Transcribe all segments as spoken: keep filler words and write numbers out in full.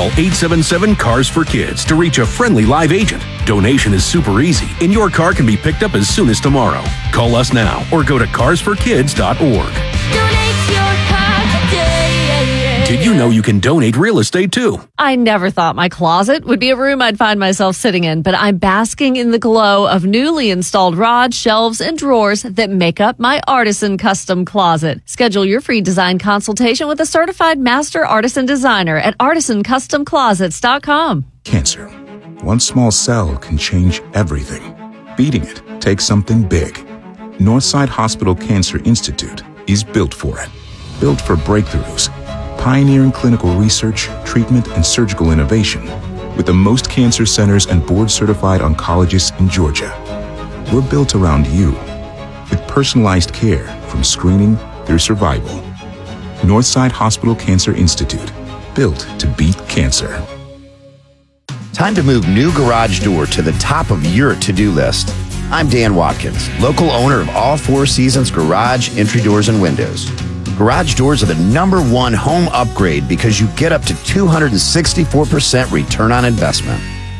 Call eight seven seven, C A R S for Kids to reach a friendly live agent. Donation is super easy, and your car can be picked up as soon as tomorrow. Call us now or go to cars for kids dot org. Donate your car today. Did you know you can donate real estate too? I never thought my closet would be a room I'd find myself sitting in, but I'm basking in the glow of newly installed rods, shelves, and drawers that make up my Artisan Custom Closet. Schedule your free design consultation with a certified master artisan designer at artisan custom closets dot com. Cancer. One small cell can change everything. Beating it takes something big. Northside Hospital Cancer Institute is built for it. Built for breakthroughs. Pioneering clinical research, treatment, and surgical innovation with the most cancer centers and board-certified oncologists in Georgia. We're built around you with personalized care from screening through survival. Northside Hospital Cancer Institute, built to beat cancer. Time to move new garage door to the top of your to-do list. I'm Dan Watkins, local owner of All Four Seasons Garage, Entry Doors, and Windows. Garage doors are the number one home upgrade because you get up to two hundred sixty-four percent return on investment.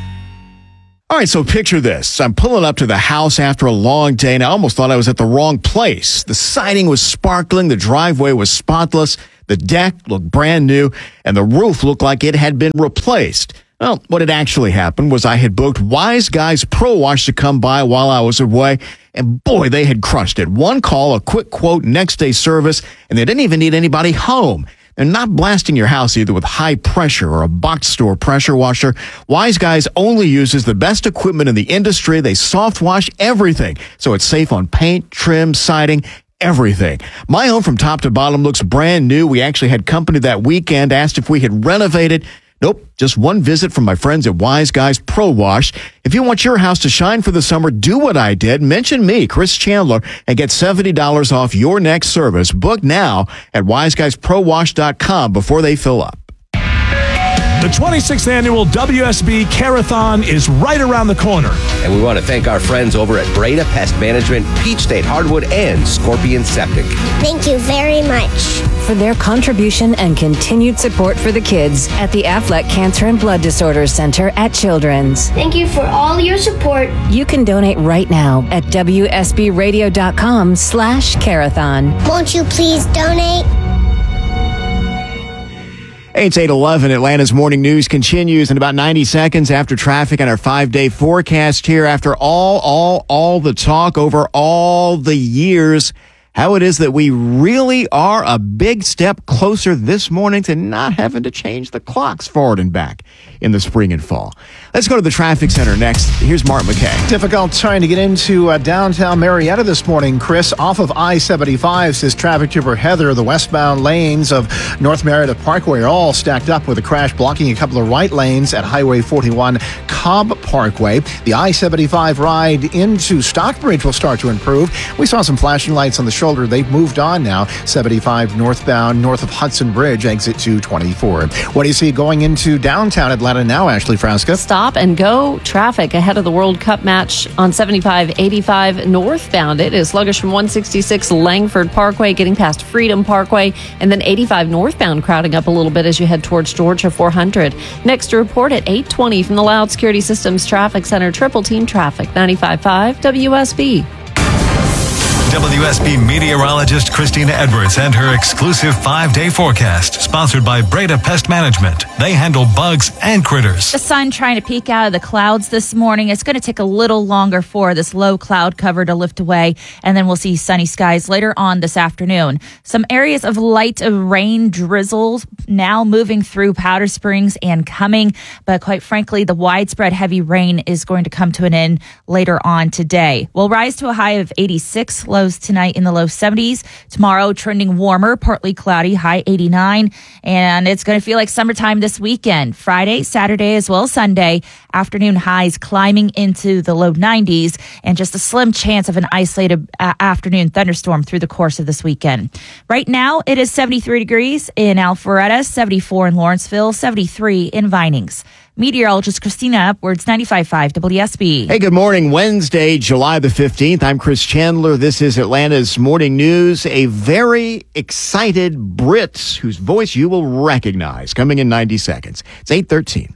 All right, so picture this. I'm pulling up to the house after a long day, and I almost thought I was at the wrong place. The siding was sparkling, the driveway was spotless, the deck looked brand new, and the roof looked like it had been replaced. Well, what had actually happened was I had booked Wise Guys Pro Wash to come by while I was away, and boy, they had crushed it. One call, a quick quote, next day service, and they didn't even need anybody home. They're not blasting your house either with high pressure or a box store pressure washer. Wise Guys only uses the best equipment in the industry. They soft wash everything, so it's safe on paint, trim, siding, everything. My home from top to bottom looks brand new. We actually had company that weekend, asked if we had renovated. Nope, just one visit from my friends at Wise Guys Pro Wash. If you want your house to shine for the summer, do what I did. Mention me, Chris Chandler, and get seventy dollars off your next service. Book now at wise guys pro wash dot com before they fill up. The twenty-sixth annual W S B Carathon is right around the corner. And we want to thank our friends over at Breda Pest Management, Peach State Hardwood, and Scorpion Septic. Thank you very much for their contribution and continued support for the kids at the Aflac Cancer and Blood Disorders Center at Children's. Thank you for all your support. You can donate right now at w s b radio dot com slash carathon. Won't you please donate? It's eight eleven. Atlanta's morning news continues in about ninety seconds after traffic and our five-day forecast here. After all, all, all the talk over all the years, how it is that we really are a big step closer this morning to not having to change the clocks forward and back in the spring and fall. Let's go to the traffic center next. Here's Mark McKay. Difficult trying to get into uh, downtown Marietta this morning, Chris. Off of I seventy-five, says traffic trooper Heather. The westbound lanes of North Marietta Parkway are all stacked up with a crash blocking a couple of right lanes at Highway forty-one Cobb Parkway. The I seventy-five ride into Stockbridge will start to improve. We saw some flashing lights on the shoulder. They've moved on now. seventy-five northbound north of Hudson Bridge, exit two twenty-four. What do you see going into downtown Atlanta now, Ashley Frasca? Stop and go traffic ahead of the World Cup match on seventy-five eighty-five northbound. It is sluggish from one sixty-six Langford Parkway, getting past Freedom Parkway, and then eighty-five northbound crowding up a little bit as you head towards Georgia four hundred. Next report at eight twenty from the Loud Security Systems Traffic Center. Triple Team Traffic, ninety-five point five W S B. W S B meteorologist Christina Edwards and her exclusive five-day forecast, sponsored by Breda Pest Management. They handle bugs and critters. The sun trying to peek out of the clouds this morning. It's going to take a little longer for this low cloud cover to lift away, and then we'll see sunny skies later on this afternoon. Some areas of light rain drizzles now moving through Powder Springs and coming, but quite frankly, the widespread heavy rain is going to come to an end later on today. We'll rise to a high of eighty-six, lows tonight in the low seventies. Tomorrow, trending warmer, partly cloudy, high eighty-nine. And it's going to feel like summertime this weekend. Friday, Saturday, as well as Sunday. Afternoon highs climbing into the low nineties, and just a slim chance of an isolated uh, afternoon thunderstorm through the course of this weekend. Right now, it is seventy-three degrees in Alpharetta, seventy-four in Lawrenceville, seventy-three in Vinings. Meteorologist Christina Edwards, ninety-five point five W S B. Hey, good morning. Wednesday, July the fifteenth. I'm Chris Chandler. This is Atlanta's Morning News. A very excited Brit whose voice you will recognize coming in ninety seconds. It's eight thirteen.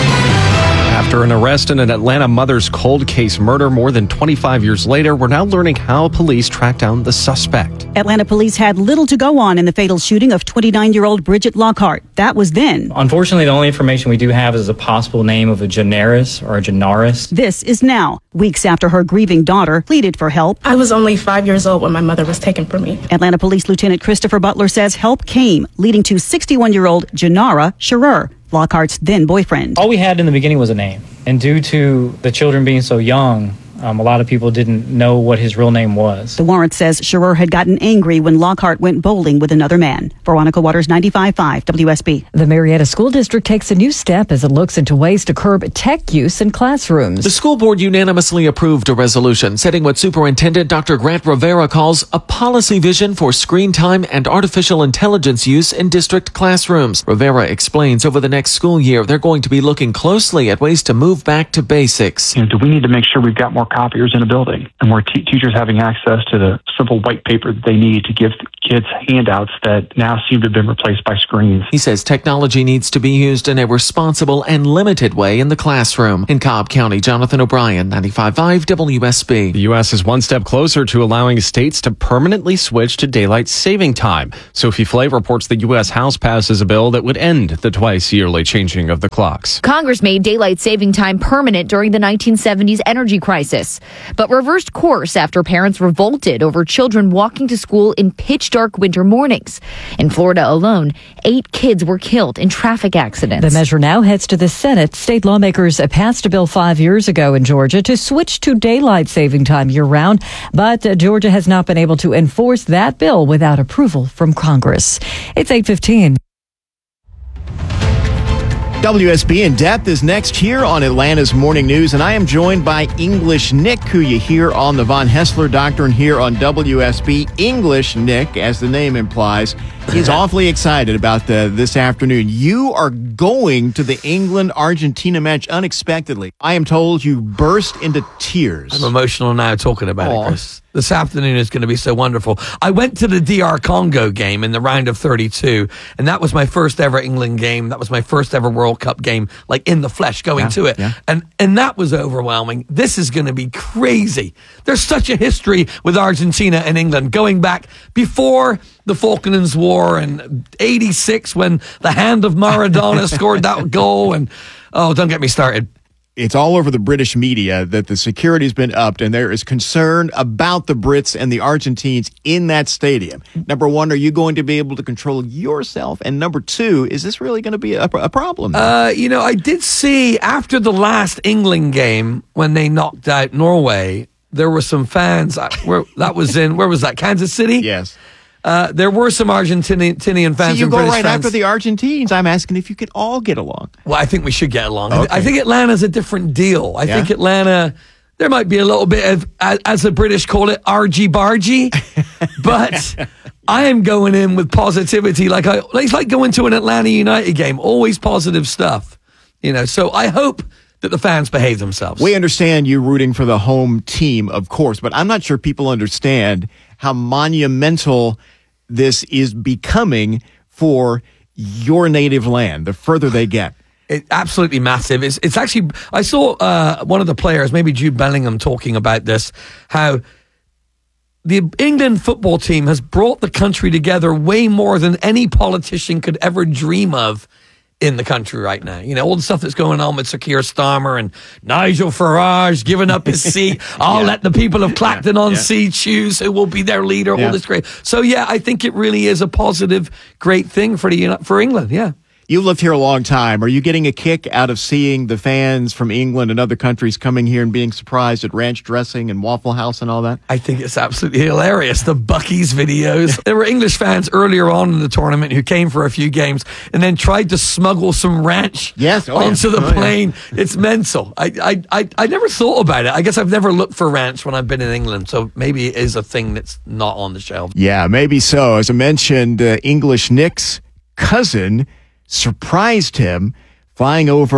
After an arrest in an Atlanta mother's cold case murder more than twenty-five years later, we're now learning how police tracked down the suspect. Atlanta police had little to go on in the fatal shooting of twenty-nine-year-old Bridget Lockhart. That was then. Unfortunately, the only information we do have is a possible name of a generis or a genaris. This is now, weeks after her grieving daughter pleaded for help. I was only five years old when my mother was taken from me. Atlanta Police Lieutenant Christopher Butler says help came, leading to sixty-one-year-old Janara Scherer, Lockhart's then boyfriend. All we had in the beginning was a name. And due to the children being so young, um, a lot of people didn't know what his real name was. The warrant says Scherer had gotten angry when Lockhart went bowling with another man. Veronica Waters, ninety-five point five W S B. The Marietta School District takes a new step as it looks into ways to curb tech use in classrooms. The school board unanimously approved a resolution setting what Superintendent Doctor Grant Rivera calls a policy vision for screen time and artificial intelligence use in district classrooms. Rivera explains over the next school year they're going to be looking closely at ways to move back to basics. You know, do we need to make sure we've got more copiers in a building and more te- teachers having access to the simple white paper that they need to give kids handouts that now seem to have been replaced by screens? He says technology needs to be used in a responsible and limited way in the classroom. In Cobb County, Jonathan O'Brien, ninety-five point five W S B. The U S is one step closer to allowing states to permanently switch to daylight saving time. Sophie Flay reports the U S House passes a bill that would end the twice-yearly changing of the clocks. Congress made daylight saving time permanent during the nineteen seventies energy crisis, but reversed course after parents revolted over children walking to school in pitch-dark winter mornings. In Florida alone, eight kids were killed in traffic accidents. The measure now heads to the Senate. State lawmakers passed a bill five years ago in Georgia to switch to daylight saving time year-round, but uh, Georgia has not been able to enforce that bill without approval from Congress. It's eight fifteen. W S B In Depth is next here on Atlanta's Morning News, and I am joined by English Nick, who you hear on the Von Hessler Doctrine here on W S B. English Nick, as the name implies, is awfully excited about the, this afternoon. You are going to the England-Argentina match unexpectedly. I am told you burst into tears. I'm emotional now talking about Aww. it, Chris. This afternoon is going to be so wonderful. I went to the D R Congo game in the round of thirty-two, and that was my first ever England game. That was my first ever World Cup game, like in the flesh, going Yeah, to it. yeah. And and that was overwhelming. This is going to be crazy. There's such a history with Argentina and England going back before the Falklands War and eighty-six when the hand of Maradona scored that goal. And oh, don't get me started. It's all over the British media that the security's been upped and there is concern about the Brits and the Argentines in that stadium. Number one, are you going to be able to control yourself? And number two, is this really going to be a, a problem? Uh, you know, I did see after the last England game when they knocked out Norway, there were some fans. uh, Where that was in, where was that? Kansas City? Yes. Uh, there were some Argentinian fans. So you and go British right fans. after the Argentines. I'm asking if you could all get along. Well, I think we should get along. Okay. I think Atlanta's a different deal. I Yeah? think Atlanta, there might be a little bit of, as, as the British call it, argy-bargy, but I am going in with positivity. Like I, it's like going to an Atlanta United game, always positive stuff. You know, so I hope that the fans behave themselves. We understand you rooting for the home team, of course, but I'm not sure people understand how monumental this is becoming for your native land the further they get. It, absolutely massive. It's, it's actually, I saw uh, one of the players, maybe Jude Bellingham, talking about this, how the England football team has brought the country together way more than any politician could ever dream of in the country right now. You know, all the stuff that's going on with Sir Keir Starmer and Nigel Farage giving up his seat. I'll Yeah. let the people of Clacton on Yeah. Sea choose who will be their leader. Yeah. All this great. So yeah, I think it really is a positive, great thing for the for England. Yeah. You've lived here a long time. Are you getting a kick out of seeing the fans from England and other countries coming here and being surprised at ranch dressing and Waffle House and all that? I think it's absolutely hilarious. The Bucky's videos. There were English fans earlier on in the tournament who came for a few games and then tried to smuggle some ranch Yes, oh, onto yeah. the Oh, yeah. plane. It's mental. I, I, I, I never thought about it. I guess I've never looked for ranch when I've been in England, so maybe it is a thing that's not on the shelf. Yeah, maybe so. As I mentioned, uh, English Nick's cousin surprised him flying over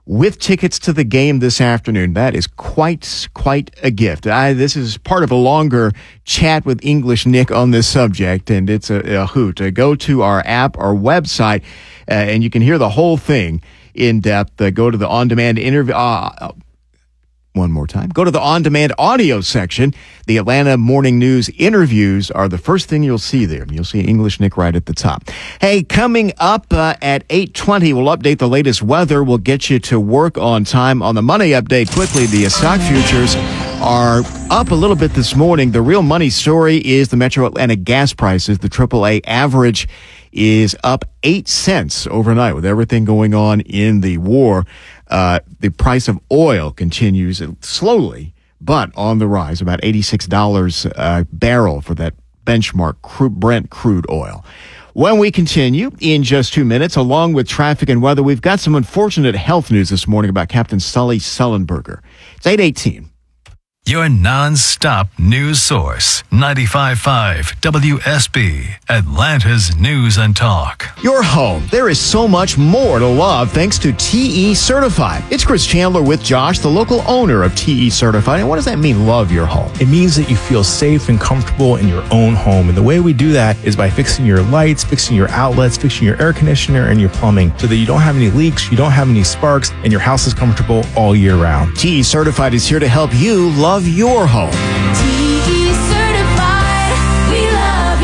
with tickets to the game this afternoon. That is quite, quite a gift. I, this is part of a longer chat with English Nick on this subject, and it's a, a hoot. Uh, go to our app, our website, uh, and you can hear the whole thing in depth. Uh, go to the on-demand interview. Uh, One more time. Go to the on-demand audio section. The Atlanta Morning News interviews are the first thing you'll see there. You'll see English Nick right at the top. Hey, coming up uh, at eight twenty, we'll update the latest weather. We'll get you to work on time. On the money update, quickly, the stock futures are up a little bit this morning. The real money story is the Metro Atlanta gas prices. The triple A average is up eight cents overnight with everything going on in the war. Uh, the price of oil continues slowly, but on the rise, about eighty-six dollars a barrel for that benchmark crude, Brent crude oil. When we continue in just two minutes, along with traffic and weather, we've got some unfortunate health news this morning about Captain Sully Sullenberger. It's eight eighteen. Your non-stop news source, ninety-five point five W S B, Atlanta's News and Talk. Your home. There is so much more to love thanks to T E Certified. It's Chris Chandler with Josh, the local owner of T E Certified. And what does that mean, love your home? It means that you feel safe and comfortable in your own home. And the way we do that is by fixing your lights, fixing your outlets, fixing your air conditioner and your plumbing so that you don't have any leaks, you don't have any sparks, and your house is comfortable all year round. T E Certified is here to help you love your home. T E certified, we love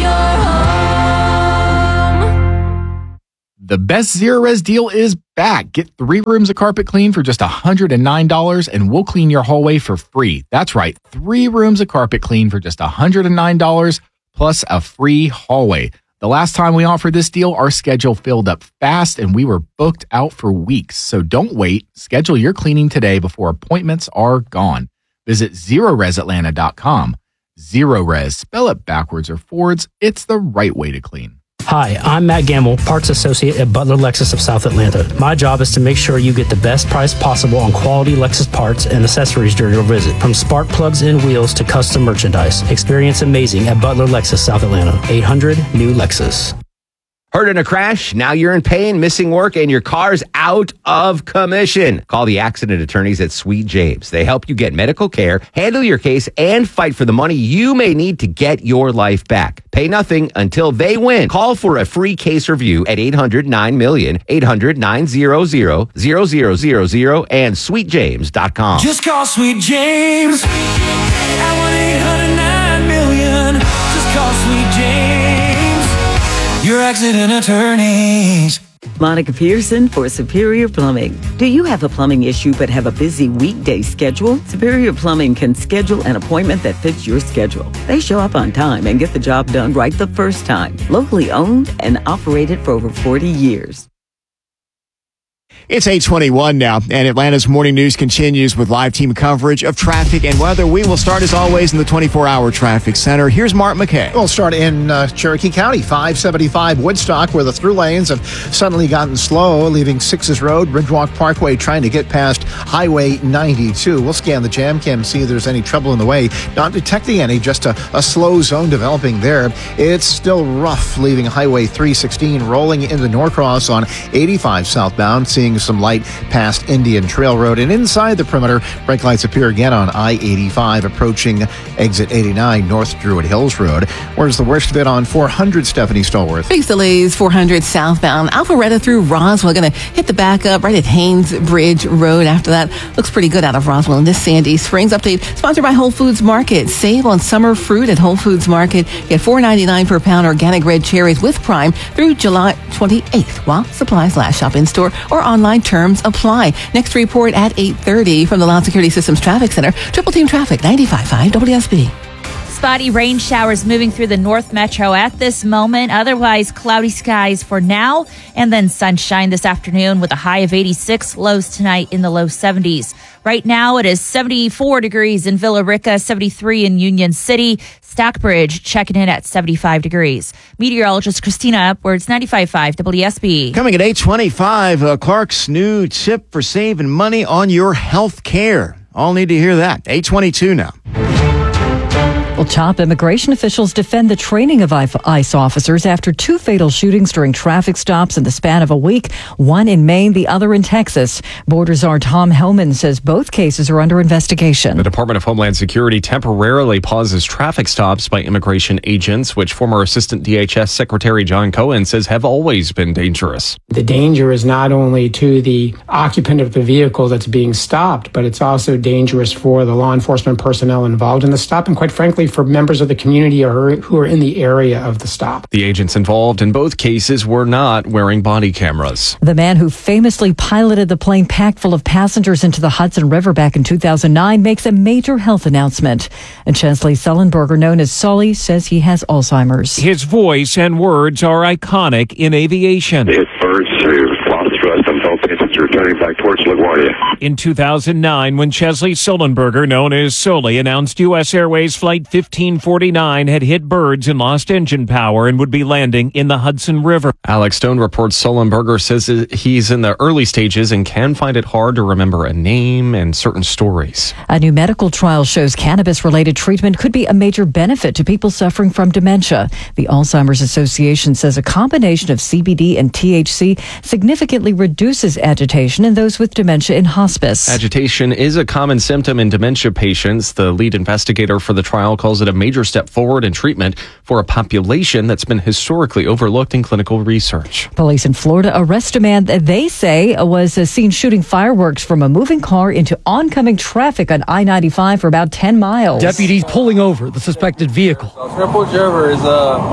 your home. The best Zero Res deal is back. Get three rooms of carpet clean for just one hundred nine dollars and we'll clean your hallway for free. That's right, three rooms of carpet clean for just one hundred nine dollars plus a free hallway. The last time we offered this deal, our schedule filled up fast and we were booked out for weeks. So don't wait. Schedule your cleaning today before appointments are gone. Visit zero res atlanta dot com. Zero Res, spell it backwards or forwards. It's the right way to clean. Hi, I'm Matt Gamble, Parts Associate at Butler Lexus of South Atlanta. My job is to make sure you get the best price possible on quality Lexus parts and accessories during your visit. From spark plugs and wheels to custom merchandise. Experience amazing at Butler Lexus South Atlanta. eight hundred New Lexus. Hurt in a crash? Now you're in pain, missing work, and your car's out of commission. Call the accident attorneys at Sweet James. They help you get medical care, handle your case, and fight for the money you may need to get your life back. Pay nothing until they win. Call for a free case review at eight hundred nine million, eight hundred nine hundred, zero zero zero zero, and sweet james dot com. Just call Sweet James at one eight hundred nine million. Just call Sweet James, your accident attorneys. Monica Pearson for Superior Plumbing. Do you have a plumbing issue but have a busy weekday schedule? Superior Plumbing can schedule an appointment that fits your schedule. They show up on time and get the job done right the first time. Locally owned and operated for over forty years. It's eight twenty-one now, and Atlanta's Morning News continues with live team coverage of traffic and weather. We will start, as always, in the twenty-four hour traffic center. Here's Mark McKay. We'll start in uh, Cherokee County, five seventy-five Woodstock, where the through lanes have suddenly gotten slow, leaving Sixes Road, Bridgewalk Parkway, trying to get past Highway ninety-two. We'll scan the jam cam, see if there's any trouble in the way. Not detecting any, just a, a slow zone developing there. It's still rough, leaving Highway three sixteen, rolling into Norcross on eighty-five southbound, seeing some light past Indian Trail Road, and inside the perimeter, brake lights appear again on I eighty-five, approaching exit eighty-nine North Druid Hills Road. Where's the worst of it on four hundred, Stephanie Stallworth? Big delays, four hundred southbound, Alpharetta through Roswell, going to hit the backup right at Haynes Bridge Road. After that, looks pretty good out of Roswell. And this Sandy Springs update sponsored by Whole Foods Market. Save on summer fruit at Whole Foods Market. Get four ninety-nine per pound organic red cherries with Prime through July twenty-eighth while supplies last. Shop in store or online. Terms apply. Next report at eight thirty from the Loud Security Systems Traffic Center. Triple Team Traffic, ninety-five point five W S B. Spotty rain showers moving through the North Metro at this moment. Otherwise, cloudy skies for now, and then sunshine this afternoon with a high of eighty-six, lows tonight in the low seventies. Right now, it is seventy-four degrees in Villa Rica, seventy-three in Union City. Stockbridge checking in at seventy-five degrees. Meteorologist Christina Upwards, ninety-five point five W S B. Coming at eight twenty-five, uh, Clark's new tip for saving money on your health care. All need to hear that. eight twenty-two now. Well, Well, top immigration officials defend the training of ICE officers after two fatal shootings during traffic stops in the span of a week, one in Maine, the other in Texas. Border Czar Tom Hellman says both cases are under investigation. The Department of Homeland Security temporarily pauses traffic stops by immigration agents, which former Assistant D H S Secretary John Cohen says have always been dangerous. The danger is not only to the occupant of the vehicle that's being stopped, but it's also dangerous for the law enforcement personnel involved in the stop and, quite frankly, for members of the community who are in the area of the stop. The agents involved in both cases were not wearing body cameras. The man who famously piloted the plane packed full of passengers into the Hudson River back in two thousand nine makes a major health announcement. And Chesley Sullenberger, known as Sully, says he has Alzheimer's. His voice and words are iconic in aviation. His birds have lost thrust and felt it's returning back towards LaGuardia. In two thousand nine, when Chesley Sullenberger, known as Sully, announced U S Airways Flight fifteen forty-nine had hit birds and lost engine power and would be landing in the Hudson River. Alex Stone reports Sullenberger says he's in the early stages and can find it hard to remember a name and certain stories. A new medical trial shows cannabis-related treatment could be a major benefit to people suffering from dementia. The Alzheimer's Association says a combination of C B D and T H C significantly reduces agitation in those with dementia in hospice. Agitation is a common symptom in dementia patients. The lead investigator for the trial calls it a major step forward in treatment for a population that's been historically overlooked in clinical research. Police in Florida arrest a man that they say was seen shooting fireworks from a moving car into oncoming traffic on I ninety-five for about ten miles. Deputies pulling over the suspected vehicle. Report driver is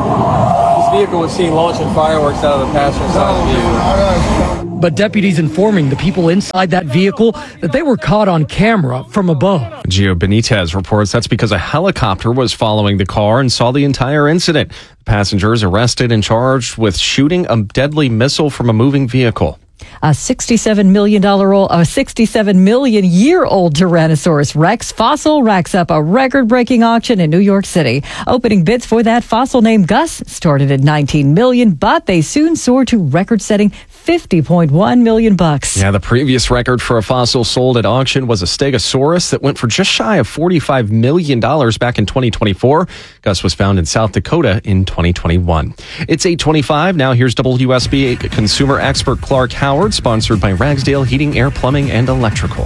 uh, this vehicle was seen launching fireworks out of the passenger side of the vehicle. But deputies informing the people inside that vehicle that they were caught on camera from above. Gio Benitez reports that's because a helicopter was following the car and saw the entire incident. The passengers arrested and charged with shooting a deadly missile from a moving vehicle. A sixty-seven million dollars old, a sixty-seven million year old Tyrannosaurus Rex fossil racks up a record-breaking auction in New York City. Opening bids for that fossil named Gus started at nineteen million dollars, but they soon soared to record-setting fifty point one million bucks. Yeah, the previous record for a fossil sold at auction was a Stegosaurus that went for just shy of forty-five million dollars back in twenty twenty-four. Gus was found in South Dakota in twenty twenty-one. It's eight twenty-five. Now here's W S B consumer expert Clark Howard, sponsored by Ragsdale Heating, Air, Plumbing, and Electrical.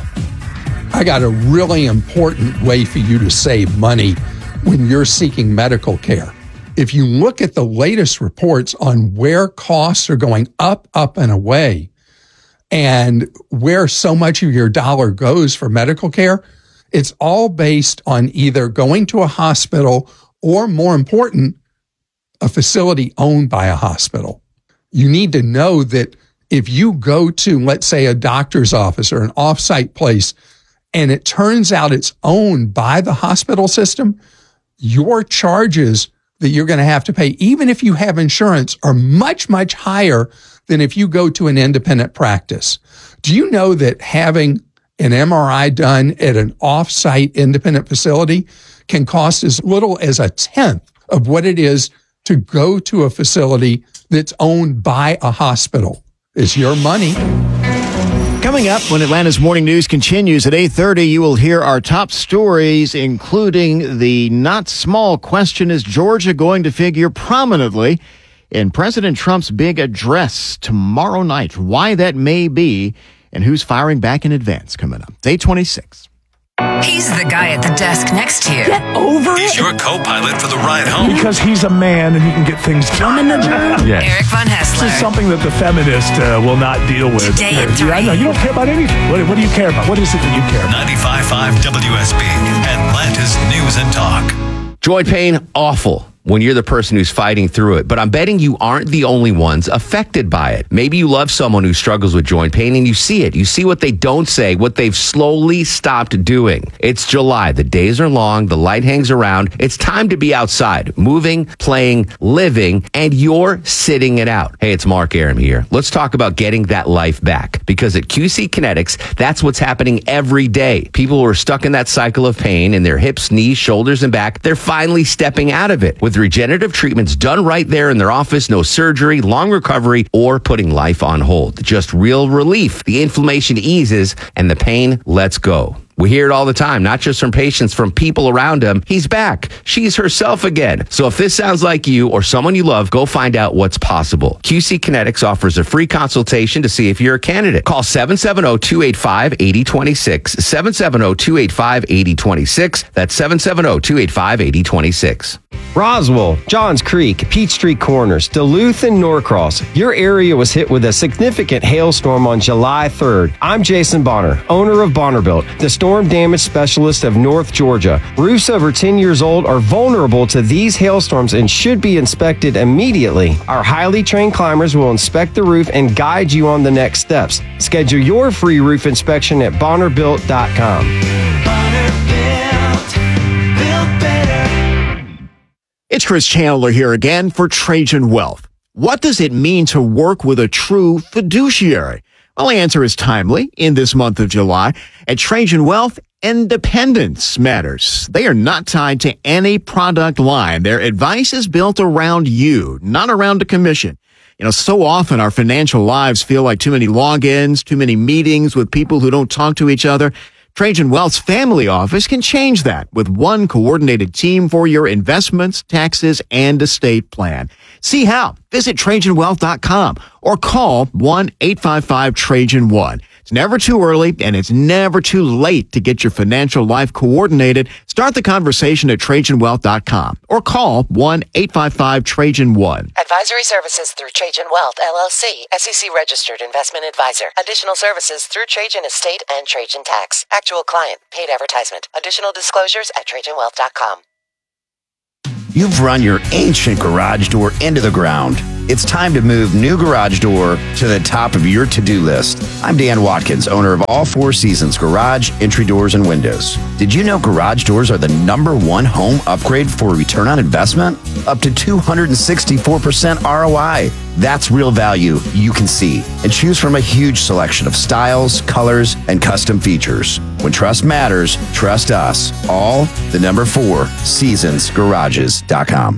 I got a really important way for you to save money when you're seeking medical care. If you look at the latest reports on where costs are going up, up, and away, and where so much of your dollar goes for medical care, it's all based on either going to a hospital or, more important, a facility owned by a hospital. You need to know that if you go to, let's say, a doctor's office or an off-site place, and it turns out it's owned by the hospital system, your charges that you're going to have to pay, even if you have insurance, are much, much higher than if you go to an independent practice. Do you know that having an M R I done at an off-site independent facility can cost as little as a tenth of what it is to go to a facility that's owned by a hospital? It's your money. Coming up, when Atlanta's Morning News continues at eight thirty, you will hear our top stories, including the not small question, is Georgia going to figure prominently in President Trump's big address tomorrow night? Why that may be, and who's firing back in advance coming up. eight twenty-six. He's the guy at the desk next to you. Get over it. He's your co-pilot for the ride home. Because he's a man and he can get things done. Yes. Eric Von Hessler. This is something that the feminist uh, will not deal with. Today at yeah, I know. You don't care about anything. What, what do you care about? What is it that you care about? ninety-five point five W S B, Atlanta's News and Talk. Joint pain, awful when you're the person who's fighting through it. But I'm betting you aren't the only ones affected by it. Maybe you love someone who struggles with joint pain and you see it. You see what they don't say, what they've slowly stopped doing. It's July. The days are long. The light hangs around. It's time to be outside, moving, playing, living, and you're sitting it out. Hey, it's Mark Aram here. Let's talk about getting that life back. Because at Q C Kinetics, that's what's happening every day. People who are stuck in that cycle of pain in their hips, knees, shoulders, and back, they're finally stepping out of it with regenerative treatments done right there in their office. No surgery, long recovery, or putting life on hold. Just real relief. The inflammation eases and the pain lets go. We hear it all the time, not just from patients, from people around him. He's back. She's herself again. So if this sounds like you or someone you love, go find out what's possible. Q C Kinetics offers a free consultation to see if you're a candidate. Call seven seven zero, two eight five, eight zero two six. seven seven zero, two eight five, eight zero two six. That's seven seven zero, two eight five, eight zero two six. Roswell, Johns Creek, Peachtree Corners, Duluth, and Norcross. Your area was hit with a significant hailstorm on July third. I'm Jason Bonner, owner of Bonnerbuilt, the storm damage specialist of North Georgia. Roofs over ten years old are vulnerable to these hailstorms and should be inspected immediately. Our highly trained climbers will inspect the roof and guide you on the next steps. Schedule your free roof inspection at bonner built dot com. It's Chris Chandler here again for Trajan Wealth. What does it mean to work with a true fiduciary? Well, the answer is timely in this month of July. At Trajan Wealth, independence matters. They are not tied to any product line. Their advice is built around you, not around a commission. You know, so often our financial lives feel like too many logins, too many meetings with people who don't talk to each other. Trajan Wealth's family office can change that with one coordinated team for your investments, taxes, and estate plan. See how. Visit Trajan Wealth dot com or call one eight five five Trajan one. It's never too early and it's never too late to get your financial life coordinated. Start the conversation at Trajan Wealth dot com or call one eight five five Trajan one. Advisory services through Trajan Wealth, L L C, S E C registered investment advisor. Additional services through Trajan Estate and Trajan Tax. Actual client, paid advertisement. Additional disclosures at Trajan Wealth dot com. You've run your ancient garage door into the ground. It's time to move new garage door to the top of your to-do list. I'm Dan Watkins, owner of All Four Seasons Garage, Entry Doors, and Windows. Did you know garage doors are the number one home upgrade for return on investment? Up to two hundred sixty-four percent R O I. That's real value you can see. And choose from a huge selection of styles, colors, and custom features. When trust matters, trust us. All the number four, seasons garages dot com.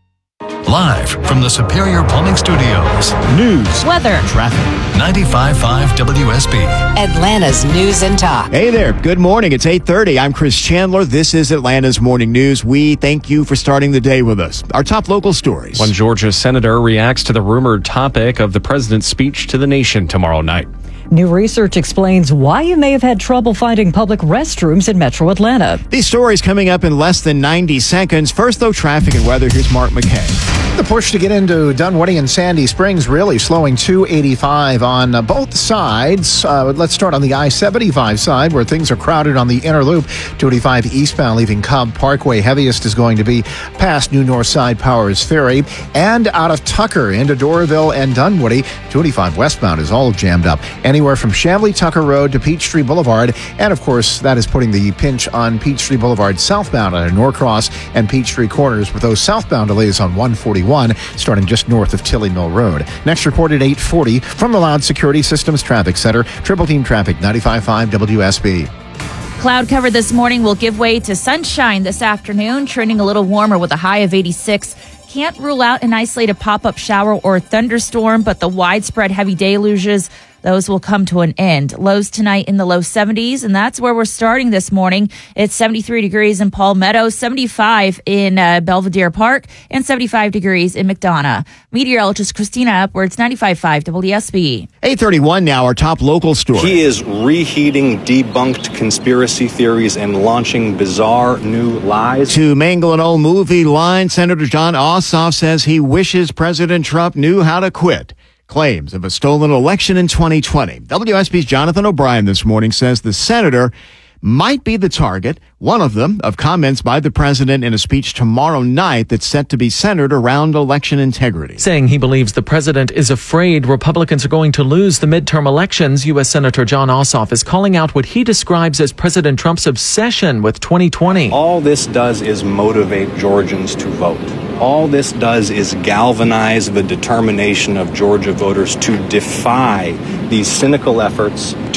Live from the Superior Plumbing Studios. News, weather, traffic. ninety-five point five W S B. Atlanta's News and Talk. Hey there. Good morning. It's eight thirty. I'm Chris Chandler. This is Atlanta's Morning News. We thank you for starting the day with us. Our top local stories. One Georgia senator reacts to the rumored topic of the president's speech to the nation tomorrow night. New research explains why you may have had trouble finding public restrooms in Metro Atlanta. These stories coming up in less than ninety seconds. First, though, traffic and weather. Here's Mark McKay. The push to get into Dunwoody and Sandy Springs really slowing two eighty-five on uh, both sides. Uh, let's start on the I seventy-five side where things are crowded on the inner loop. two eighty-five eastbound leaving Cobb Parkway. Heaviest is going to be past New North Side Powers Ferry and out of Tucker into Doraville and Dunwoody. two eighty-five westbound is all jammed up. Anywhere from Chamblee Tucker Road to Peachtree Boulevard. And of course, that is putting the pinch on Peachtree Boulevard southbound at Norcross and Peachtree Corners with those southbound delays on one forty-one starting just north of Tilly Mill Road. Next reported eight forty from the Loud Security Systems Traffic Center. Triple Team Traffic ninety-five point five W S B. Cloud cover this morning will give way to sunshine this afternoon, trending a little warmer with a high of eighty-six. Can't rule out an isolated pop-up shower or thunderstorm, but the widespread heavy deluges, those will come to an end. Lows tonight in the low seventies, and that's where we're starting this morning. It's seventy-three degrees in Palmetto, seventy-five in uh, Belvedere Park, and seventy-five degrees in McDonough. Meteorologist Christina Upwards, ninety-five point five W S B. eight thirty-one now, our top local story. He is reheating debunked conspiracy theories and launching bizarre new lies. To mangle an old movie line, Senator John Ossoff says he wishes President Trump knew how to quit. Claims of a stolen election in twenty twenty. W S B's Jonathan O'Brien this morning says the senator might be the target, one of them, of comments by the president in a speech tomorrow night that's set to be centered around election integrity. Saying he believes the president is afraid Republicans are going to lose the midterm elections, U S. Senator John Ossoff is calling out what he describes as President Trump's obsession with twenty twenty. All this does is motivate Georgians to vote. All this does is galvanize the determination of Georgia voters to defy these cynical efforts to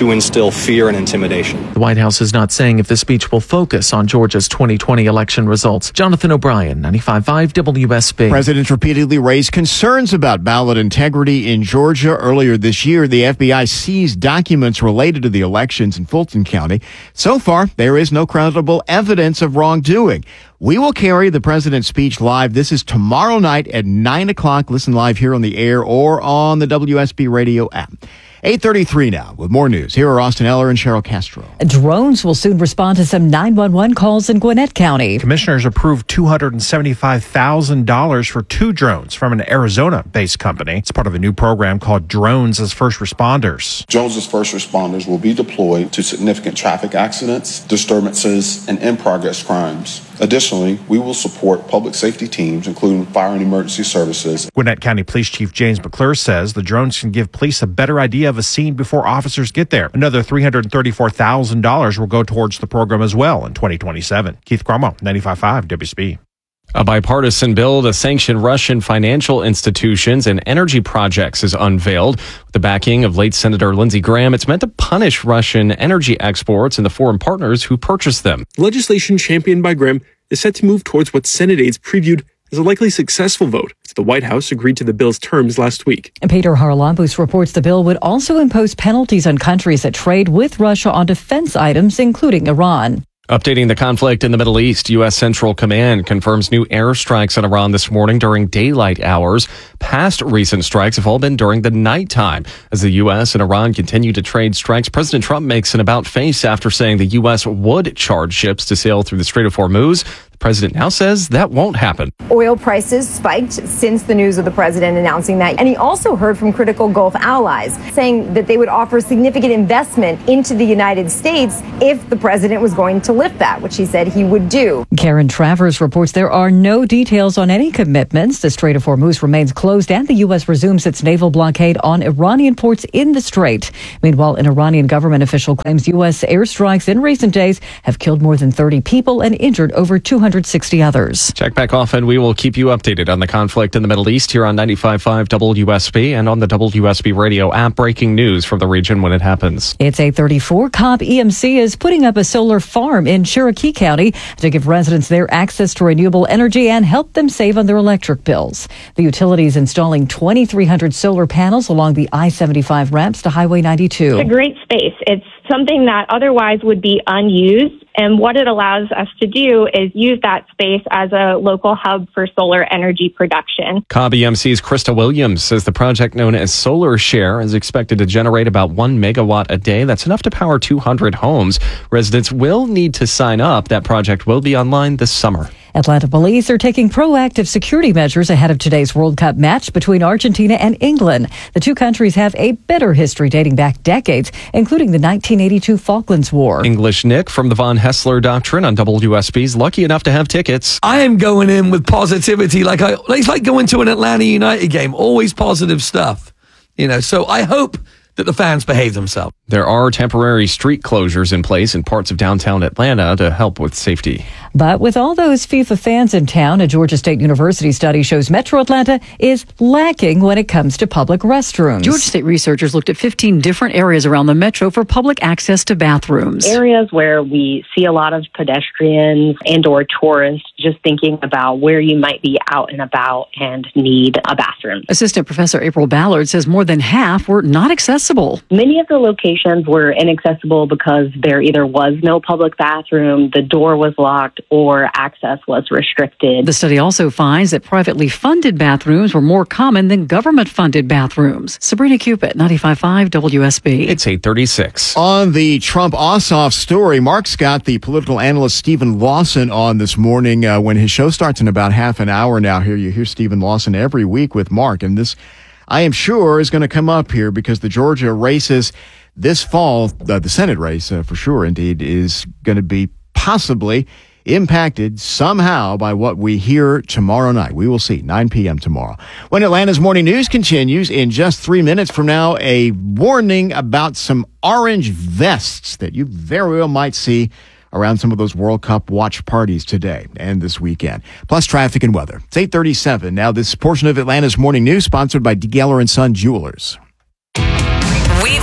to instill fear and intimidation. The White House is not saying if the speech will focus on Georgia's twenty twenty election results. Jonathan O'Brien, ninety-five point five W S B. Presidents repeatedly raised concerns about ballot integrity in Georgia. Earlier this year, the F B I seized documents related to the elections in Fulton County. So far, there is no credible evidence of wrongdoing. We will carry the president's speech live. This is tomorrow night at nine o'clock. Listen live here on the air or on the W S B radio app. eight thirty-three now with more news. Here are Austin Eller and Cheryl Castro. Drones will soon respond to some nine one one calls in Gwinnett County. Commissioners approved two hundred seventy-five thousand dollars for two drones from an Arizona-based company. It's part of a new program called Drones as First Responders. Drones as First Responders will be deployed to significant traffic accidents, disturbances, and in-progress crimes. Additionally, we will support public safety teams, including fire and emergency services. Gwinnett County Police Chief James McClure says the drones can give police a better idea of a scene before officers get there. Another three hundred thirty-four thousand dollars will go towards the program as well in twenty twenty-seven. Keith Cromwell, ninety-five point five W S B. A bipartisan bill to sanction Russian financial institutions and energy projects is unveiled. With the backing of late Senator Lindsey Graham, it's meant to punish Russian energy exports and the foreign partners who purchase them. Legislation championed by Graham is set to move towards what Senate aides previewed as a likely successful vote, as the White House agreed to the bill's terms last week. And Peter Haralambous reports the bill would also impose penalties on countries that trade with Russia on defense items, including Iran. Updating the conflict in the Middle East, U S. Central Command confirms new airstrikes on Iran this morning during daylight hours. Past recent strikes have all been during the nighttime. As the U S and Iran continue to trade strikes, President Trump makes an about-face after saying the U S would charge ships to sail through the Strait of Hormuz. The president now says that won't happen. Oil prices spiked since the news of the president announcing that. And he also heard from critical Gulf allies saying that they would offer significant investment into the United States if the president was going to lift that, which he said he would do. Karen Travers reports there are no details on any commitments. The Strait of Hormuz remains closed and the U S resumes its naval blockade on Iranian ports in the strait. Meanwhile, an Iranian government official claims U S airstrikes in recent days have killed more than thirty people and injured over two hundred sixty others. Check back often. We will keep you updated on the conflict in the Middle East here on ninety-five point five W S B and on the W S B radio app. Breaking news from the region when it happens. It's eight thirty-four. Cobb E M C is putting up a solar farm in Cherokee County to give residents there access to renewable energy and help them save on their electric bills. The utility is installing twenty-three hundred solar panels along the I seventy-five ramps to Highway ninety-two. It's a great space. It's something that otherwise would be unused. And what it allows us to do is use that space as a local hub for solar energy production. Cobb E M C's Krista Williams says the project known as Solar Share is expected to generate about one megawatt a day. That's enough to power two hundred homes. Residents will need to sign up. That project will be online this summer. Atlanta police are taking proactive security measures ahead of today's World Cup match between Argentina and England. The two countries have a bitter history dating back decades, including the nineteen eighty-two Falklands War. English Nick from the Von Hessler Doctrine on W S B's lucky enough to have tickets. I am going in with positivity. Like I, it's like going to an Atlanta United game. Always positive stuff. You know, so I hope that the fans behave themselves. There are temporary street closures in place in parts of downtown Atlanta to help with safety. But with all those FIFA fans in town, a Georgia State University study shows Metro Atlanta is lacking when it comes to public restrooms. Georgia State researchers looked at fifteen different areas around the metro for public access to bathrooms. Areas where we see a lot of pedestrians and or tourists just thinking about where you might be out and about and need a bathroom. Assistant Professor April Ballard says more than half were not accessible. Many of the locations were inaccessible because there either was no public bathroom, the door was locked, or access was restricted. The study also finds that privately funded bathrooms were more common than government-funded bathrooms. Sabrina Cupid, ninety-five point five W S B. It's eight thirty-six. On the Trump-Ossoff story, Mark's got the political analyst Stephen Lawson on this morning uh, when his show starts in about half an hour now. Here you hear Stephen Lawson every week with Mark, and this, I am sure, is going to come up here because the Georgia races this fall, uh, the Senate race uh, for sure, indeed, is going to be possibly impacted somehow by what we hear tomorrow night. We will see, nine p.m. tomorrow. When Atlanta's Morning News continues in just three minutes from now, a warning about some orange vests that you very well might see around some of those World Cup watch parties today and this weekend. Plus traffic and weather. It's eight thirty-seven. Now this portion of Atlanta's Morning News sponsored by D. Geller and Son Jewelers. We've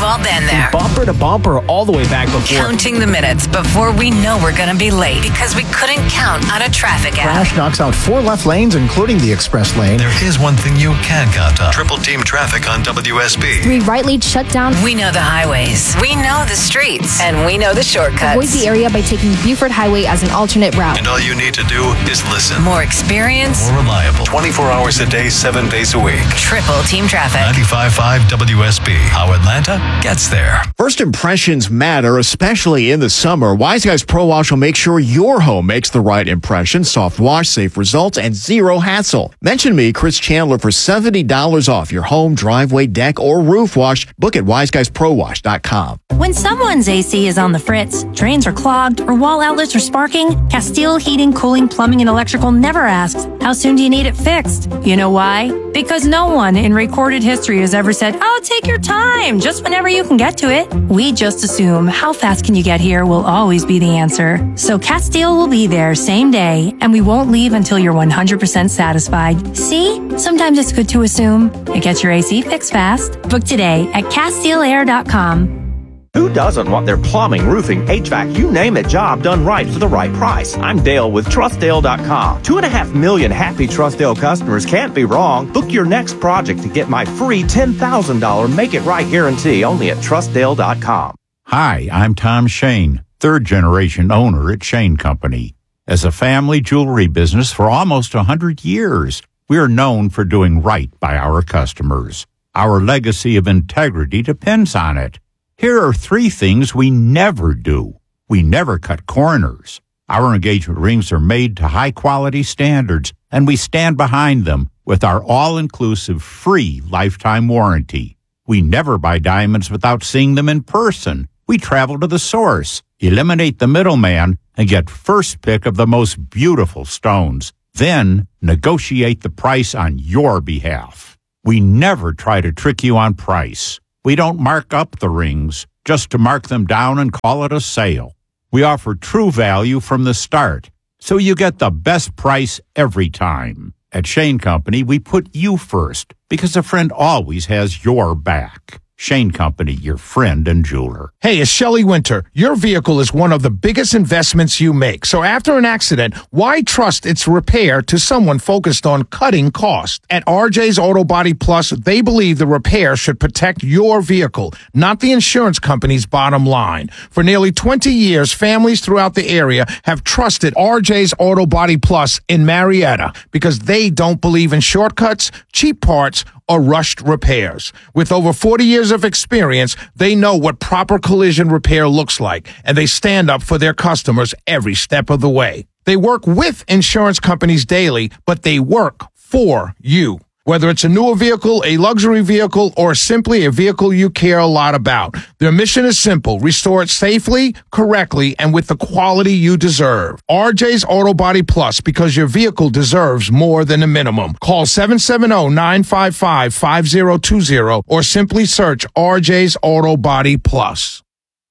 all been there. Bumper to bumper all the way back before. Counting the minutes before we know we're going to be late because we couldn't count on a traffic app. Crash knocks out four left lanes, including the express lane. There is one thing you can count on. Triple team traffic on W S B. Three right lanes shut down. We know the highways. We know the streets. And we know the shortcuts. Avoid the area by taking Buford Highway as an alternate route. And all you need to do is listen. More experience. More reliable. twenty-four hours a day, seven days a week. Triple team traffic. ninety-five point five W S B. How Atlanta gets there. First impressions matter, especially in the summer. Wise Guys Pro Wash will make sure your home makes the right impression. Soft wash, safe results, and zero hassle. Mention me, Chris Chandler, for seventy dollars off your home, driveway, deck, or roof wash. Book at wise guys pro wash dot com. When someone's A C is on the fritz, drains are clogged, or wall outlets are sparking, Castile Heating, Cooling, Plumbing, and Electrical never asks, how soon do you need it fixed? You know why? Because no one in recorded history has ever said, oh, take your time, just whenever you can get to it. We just assume how fast can you get here will always be the answer. So Castile will be there same day, and we won't leave until you're one hundred percent satisfied. See? Sometimes it's good to assume. It gets your A C fixed fast. Book today at Castile Air dot com. Who doesn't want their plumbing, roofing, H V A C, you name it, job done right for the right price? I'm Dale with Trust Dale dot com. Two and a half million happy TrustDale customers can't be wrong. Book your next project to get my free ten thousand dollars Make It Right guarantee only at Trust Dale dot com. Hi, I'm Tom Shane, third generation owner at Shane Company. As a family jewelry business for almost one hundred years, we are known for doing right by our customers. Our legacy of integrity depends on it. Here are three things we never do. We never cut corners. Our engagement rings are made to high-quality standards, and we stand behind them with our all-inclusive free lifetime warranty. We never buy diamonds without seeing them in person. We travel to the source, eliminate the middleman, and get first pick of the most beautiful stones. Then negotiate the price on your behalf. We never try to trick you on price. We don't mark up the rings just to mark them down and call it a sale. We offer true value from the start, so you get the best price every time. At Shane Company, we put you first because a friend always has your back. Shane Company, your friend and jeweler. Hey, it's Shelley Winter. Your vehicle is one of the biggest investments you make. So after an accident, why trust its repair to someone focused on cutting costs? At R J's Auto Body Plus, they believe the repair should protect your vehicle, not the insurance company's bottom line. For nearly twenty years, families throughout the area have trusted R J's Auto Body Plus in Marietta because they don't believe in shortcuts, cheap parts, or rushed repairs. With over forty years of experience, they know what proper collision repair looks like, and they stand up for their customers every step of the way. They work with insurance companies daily, but they work for you. Whether it's a newer vehicle, a luxury vehicle, or simply a vehicle you care a lot about, their mission is simple: restore it safely, correctly, and with the quality you deserve. R J's Auto Body Plus, because your vehicle deserves more than a minimum. Call seven seven zero, nine five five, five zero two zero or simply search R J's Auto Body Plus.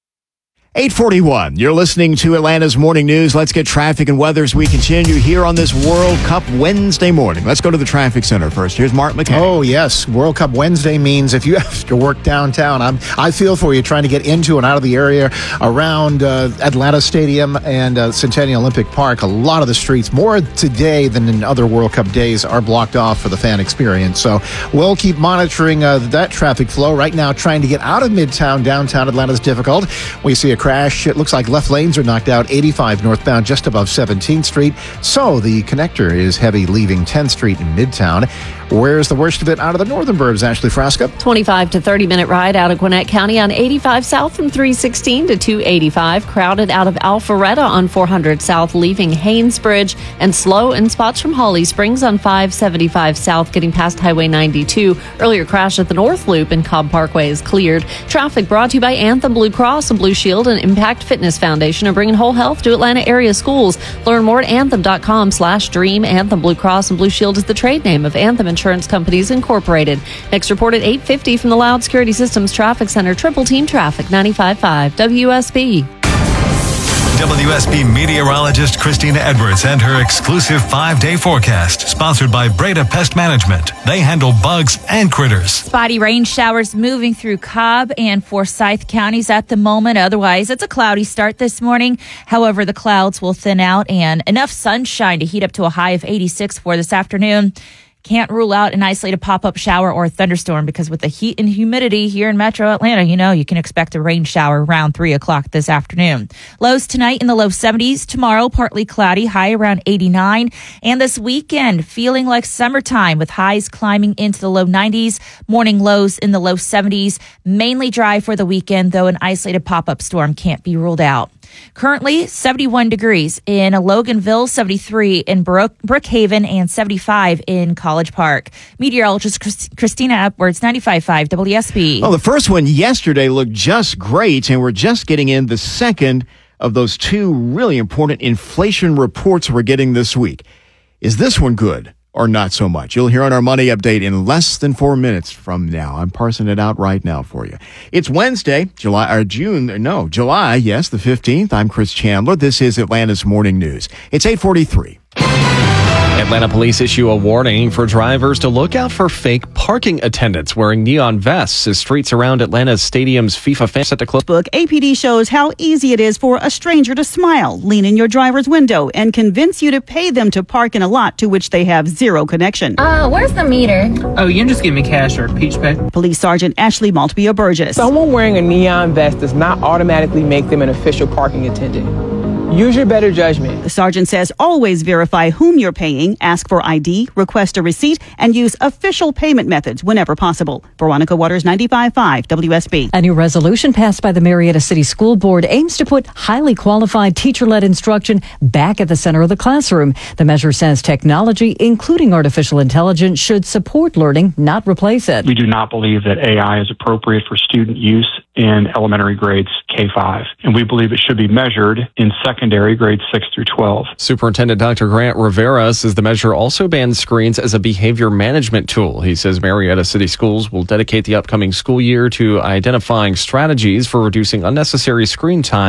eight forty-one, you're listening to Atlanta's Morning News. Let's get traffic and weather as we continue here on this World Cup Wednesday morning. Let's go to the traffic center first. Here's Mark McKay. Oh, yes. World Cup Wednesday means if you have to work downtown, I'm, I feel for you trying to get into and out of the area around uh, Atlanta Stadium and uh, Centennial Olympic Park. A lot of the streets, more today than in other World Cup days, are blocked off for the fan experience. So we'll keep monitoring uh, that traffic flow. Right now, trying to get out of Midtown, downtown Atlanta is difficult. We see a crash. It looks like left lanes are knocked out. eighty-five northbound just above seventeenth Street. So the connector is heavy leaving tenth Street in Midtown. Where's the worst of it out of the northern burbs, Ashley Frasca? twenty-five to thirty minute ride out of Gwinnett County on eighty-five south from three sixteen to two eighty-five. Crowded out of Alpharetta on four hundred south leaving Haynesbridge. And slow in spots from Holly Springs on five seventy-five south getting past Highway ninety-two. Earlier crash at the North Loop in Cobb Parkway is cleared. Traffic brought to you by Anthem Blue Cross and Blue Shield and Impact Fitness Foundation are bringing whole health to Atlanta area schools. Learn more at anthem.com slash dream. Anthem Blue Cross and Blue Shield is the trade name of Anthem Insurance Companies Incorporated. Next report at eight fifty from the Loud Security Systems Traffic Center. Triple Team Traffic, ninety-five point five W S B. W S B meteorologist Christina Edwards and her exclusive five-day forecast, sponsored by Breda Pest Management. They handle bugs and critters. Spotty rain showers moving through Cobb and Forsyth counties at the moment. Otherwise, it's a cloudy start this morning. However, the clouds will thin out and enough sunshine to heat up to a high of eighty-six for this afternoon. Can't rule out an isolated pop-up shower or thunderstorm because with the heat and humidity here in Metro Atlanta, you know, you can expect a rain shower around three o'clock this afternoon. Lows tonight in the low seventies. Tomorrow, partly cloudy, high around eighty-nine. And this weekend, feeling like summertime with highs climbing into the low nineties. Morning lows in the low seventies. Mainly dry for the weekend, though an isolated pop-up storm can't be ruled out. Currently, seventy-one degrees in Loganville, seventy-three in Brook, Brookhaven, and seventy-five in College Park. Meteorologist Chris, Christina Edwards, ninety-five point five W S B. Well, the first one yesterday looked just great, and we're just getting in the second of those two really important inflation reports we're getting this week. Is this one good or not so much? You'll hear on our Money Update in less than four minutes from now. I'm parsing it out right now for you. It's Wednesday, July, or June, no, July, yes, the fifteenth. I'm Chris Chandler. This is Atlanta's Morning News. It's eight forty-three. Atlanta police issue a warning for drivers to look out for fake parking attendants wearing neon vests as streets around Atlanta's stadium's FIFA fans set to close. Book A P D shows how easy it is for a stranger to smile, lean in your driver's window, and convince you to pay them to park in a lot to which they have zero connection. Uh, where's the meter? Oh, you can just give me cash or peach pay. Police Sergeant Ashley Maltbia Burgess. Someone wearing a neon vest does not automatically make them an official parking attendant. Use your better judgment. The sergeant says always verify whom you're paying, ask for I D, request a receipt, and use official payment methods whenever possible. Veronica Waters, ninety-five point five W S B. A new resolution passed by the Marietta City School Board aims to put highly qualified teacher-led instruction back at the center of the classroom. The measure says technology, including artificial intelligence, should support learning, not replace it. We do not believe that A I is appropriate for student use in elementary grades K five, and we believe it should be measured in secondary grades six through twelve. Superintendent Doctor Grant Rivera says the measure also bans screens as a behavior management tool. He says Marietta City Schools will dedicate the upcoming school year to identifying strategies for reducing unnecessary screen time